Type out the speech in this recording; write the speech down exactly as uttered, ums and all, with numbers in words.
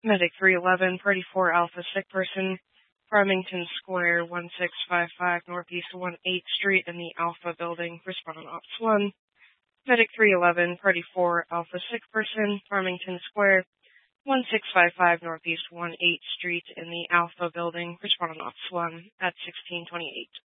Medic three eleven, Party four Alpha, sick person, Farmington Square, one six five five Northeast one eighth Street in the Alpha building. Respond on Ops one. Medic three eleven, Party four Alpha, sick person, Farmington Square, one six five five Northeast one eighth Street in the Alpha building. Respond on Ops one at sixteen twenty-eight.